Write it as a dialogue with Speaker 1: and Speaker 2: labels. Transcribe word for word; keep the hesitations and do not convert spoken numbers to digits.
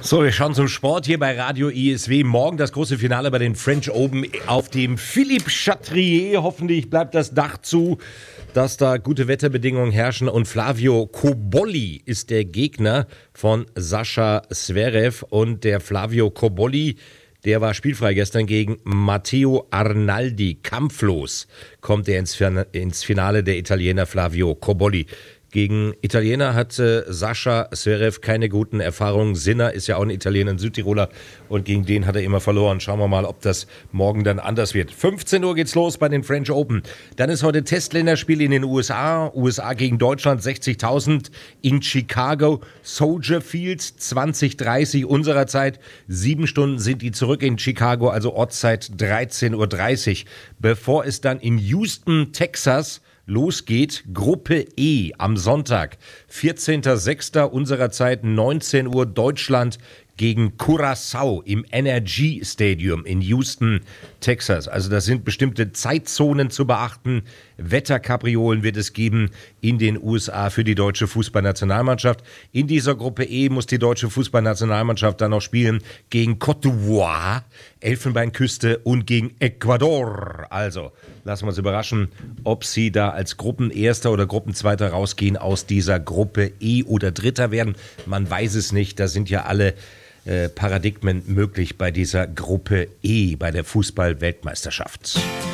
Speaker 1: So, wir schauen zum Sport hier bei Radio I S W. Morgen das große Finale bei den French Open auf dem Philippe Chatrier. Hoffentlich bleibt das Dach zu, dass da gute Wetterbedingungen herrschen. Und Flavio Cobolli ist der Gegner von Sascha Zverev. Und der Flavio Cobolli, der war spielfrei gestern gegen Matteo Arnaldi. Kampflos kommt er ins Finale, der Italiener Flavio Cobolli. Gegen Italiener hatte Sascha Zverev keine guten Erfahrungen. Sinner ist ja auch ein Italiener, ein Südtiroler, und gegen den hat er immer verloren. Schauen wir mal, ob das morgen dann anders wird. fünfzehn Uhr geht's los bei den French Open. Dann ist heute Testländerspiel in den U S A. U S A gegen Deutschland, sechzigtausend in Chicago. Soldier Field, zwanzig dreißig unserer Zeit. Sieben Stunden sind die zurück in Chicago, also Ortszeit dreizehn Uhr dreißig. Bevor es dann in Houston, Texas losgeht, Gruppe E am Sonntag, vierzehnter sechster unserer Zeit, neunzehn Uhr, Deutschland gegen Curaçao im Energy Stadium in Houston, Texas. Also das sind bestimmte Zeitzonen zu beachten. Wetterkapriolen wird es geben in den U S A für die deutsche Fußballnationalmannschaft. In dieser Gruppe E muss die deutsche Fußballnationalmannschaft dann noch spielen gegen Côte d'Ivoire, Elfenbeinküste, und gegen Ecuador. Also lassen wir uns überraschen, ob sie da als Gruppenerster oder Gruppenzweiter rausgehen aus dieser Gruppe E oder Dritter werden. Man weiß es nicht. Da sind ja alle Paradigmen möglich bei dieser Gruppe E, bei der Fußball-Weltmeisterschaft.